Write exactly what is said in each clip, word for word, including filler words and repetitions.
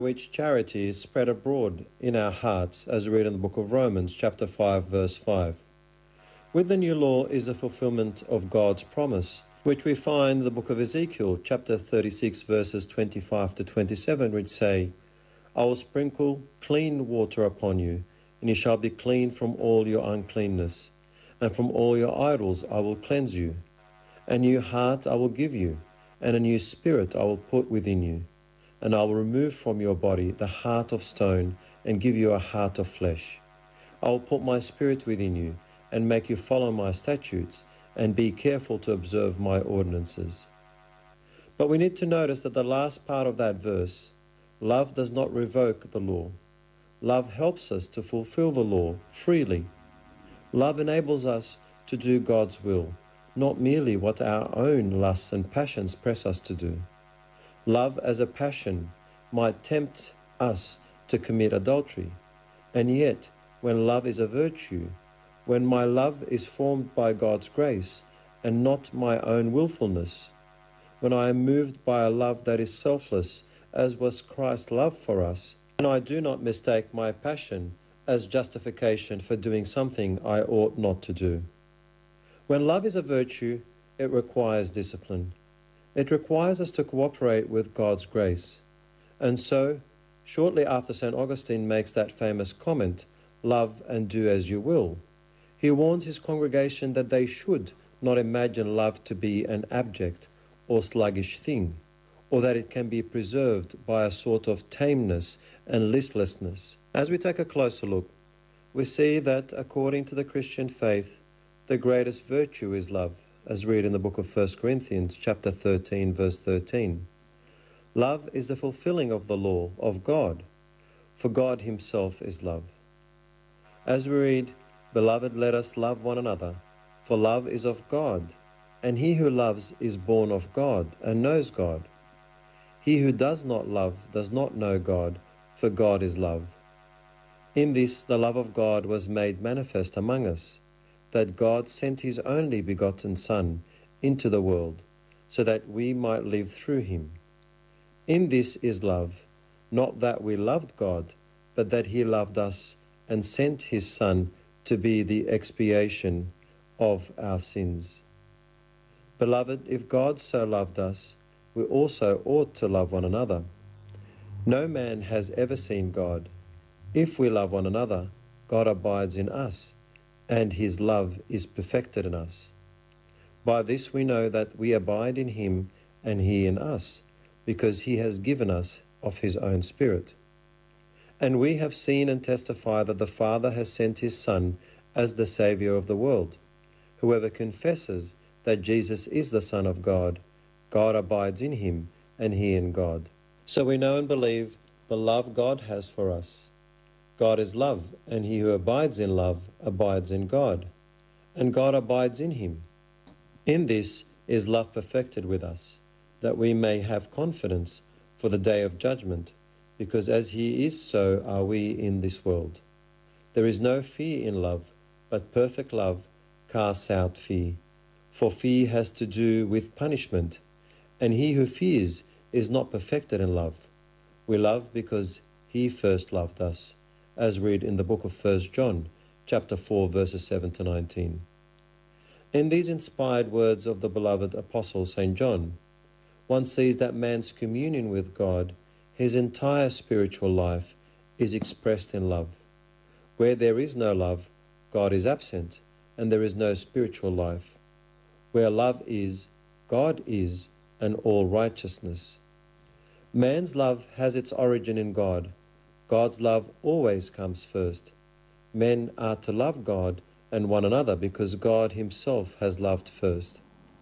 which charity is spread abroad in our hearts, as we read in the book of Romans, chapter five, verse five. With the new law is the fulfillment of God's promise, which we find in the book of Ezekiel, chapter thirty-six, verses twenty-five to twenty-seven, which say, I will sprinkle clean water upon you, and you shall be clean from all your uncleanness, and from all your idols I will cleanse you. A new heart I will give you, and a new spirit I will put within you. And I will remove from your body the heart of stone, and give you a heart of flesh. I will put my spirit within you, and make you follow my statutes, and be careful to observe my ordinances. But we need to notice that the last part of that verse, love does not revoke the law. Love helps us to fulfill the law freely. Love enables us to do God's will, not merely what our own lusts and passions press us to do. Love as a passion might tempt us to commit adultery, and yet when love is a virtue, when my love is formed by God's grace and not my own willfulness, when I am moved by a love that is selfless, as was Christ's love for us, and I do not mistake my passion as justification for doing something I ought not to do. When love is a virtue, it requires discipline. It requires us to cooperate with God's grace. And so, shortly after Saint Augustine makes that famous comment, love and do as you will, he warns his congregation that they should not imagine love to be an abject or sluggish thing, or that it can be preserved by a sort of tameness and listlessness. As we take a closer look, we see that according to the Christian faith, the greatest virtue is love, as read in the book of First Corinthians, chapter thirteen, verse thirteen. Love is the fulfilling of the law of God, for God himself is love. As we read, Beloved, let us love one another, for love is of God, and he who loves is born of God and knows God. He who does not love does not know God, for God is love. In this the love of God was made manifest among us, that God sent his only begotten Son into the world, so that we might live through him. In this is love, not that we loved God, but that he loved us and sent his Son to be the expiation of our sins. Beloved, if God so loved us, we also ought to love one another. No man has ever seen God. If we love one another, God abides in us, and his love is perfected in us. By this we know that we abide in him and he in us, because he has given us of his own Spirit. And we have seen and testify that the Father has sent his Son as the Saviour of the world. Whoever confesses that Jesus is the Son of God, God abides in him and he in God. So we know and believe the love God has for us. God is love, and he who abides in love abides in God, and God abides in him. In this is love perfected with us, that we may have confidence for the day of judgment, because as he is, so are we in this world. There is no fear in love, but perfect love casts out fear. For fear has to do with punishment, and he who fears is not perfected in love. We love because he first loved us, as read in the book of First John, chapter four, verses seven to nineteen. In these inspired words of the beloved Apostle Saint John, one sees that man's communion with God, his entire spiritual life, is expressed in love. Where there is no love, God is absent, and there is no spiritual life. Where love is, God is, and all righteousness. Man's love has its origin in God. God's love always comes first. Men are to love God and one another because God himself has loved first.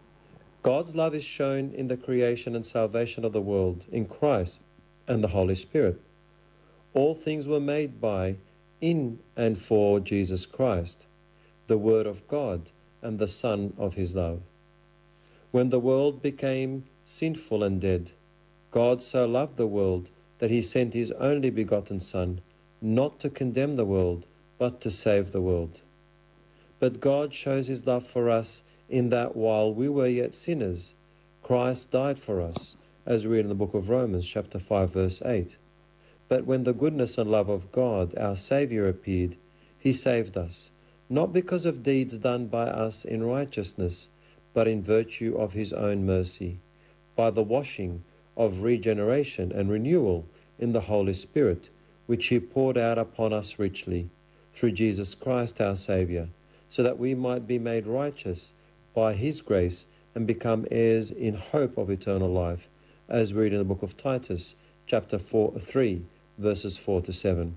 God's love is shown in the creation and salvation of the world in Christ and the Holy Spirit. All things were made by, in and for Jesus Christ, the Word of God and the Son of his love. When the world became sinful and dead, God so loved the world that he sent his only begotten Son, not to condemn the world, but to save the world. But God shows his love for us in that while we were yet sinners, Christ died for us, as we read in the book of Romans, chapter five, verse eight. But when the goodness and love of God, our Saviour, appeared, he saved us, not because of deeds done by us in righteousness, but in virtue of his own mercy, by the washing of regeneration and renewal in the Holy Spirit, which he poured out upon us richly, through Jesus Christ our Saviour, so that we might be made righteous by his grace and become heirs in hope of eternal life, as we read in the book of Titus, chapter four, three, verses four to seven.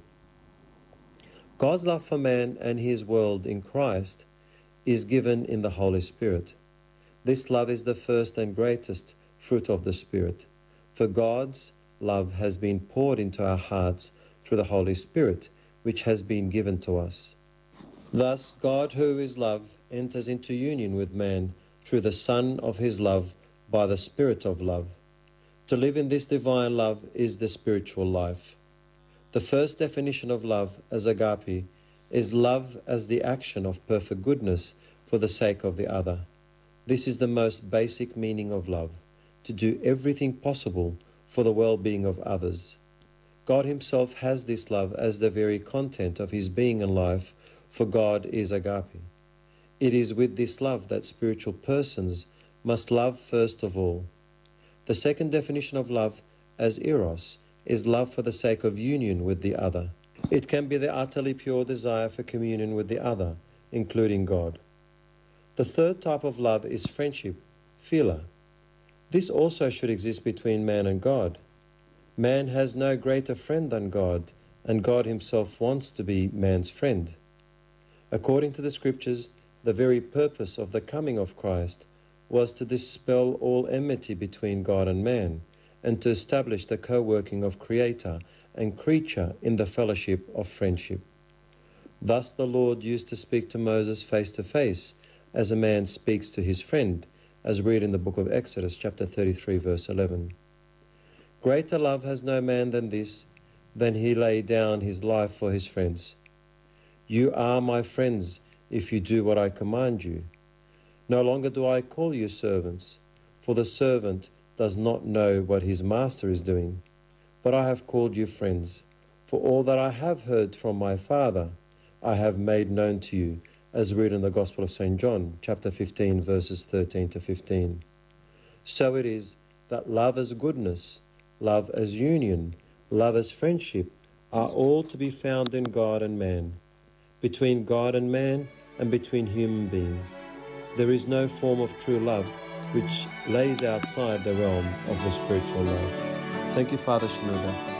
God's love for man and his world in Christ is given in the Holy Spirit. This love is the first and greatest fruit of the Spirit, for God's love has been poured into our hearts through the Holy Spirit, which has been given to us. Thus, God, who is love, enters into union with man through the Son of his love by the Spirit of love. To live in this divine love is the spiritual life. The first definition of love as agape is love as the action of perfect goodness for the sake of the other. This is the most basic meaning of love, to do everything possible for the well-being of others. God himself has this love as the very content of his being and life, for God is agape. It is with this love that spiritual persons must love first of all. The second definition of love as eros is love for the sake of union with the other. It can be the utterly pure desire for communion with the other, including God. The third type of love is friendship, philia. This also should exist between man and God. Man has no greater friend than God, and God himself wants to be man's friend. According to the Scriptures, the very purpose of the coming of Christ was to dispel all enmity between God and man, and to establish the co-working of Creator and creature in the fellowship of friendship. Thus the Lord used to speak to Moses face to face, as a man speaks to his friend, as read in the book of Exodus, chapter thirty-three, verse eleven. Greater love has no man than this, than he lay down his life for his friends. You are my friends if you do what I command you. No longer do I call you servants, for the servant does not know what his master is doing. But I have called you friends, for all that I have heard from my Father I have made known to you, as read in the Gospel of Saint John, chapter fifteen, verses thirteen to fifteen. So it is that love as goodness, love as union, love as friendship are all to be found in God and man, between God and man, and between human beings. There is no form of true love which lays outside the realm of the spiritual life. Thank you, Father Shenouda.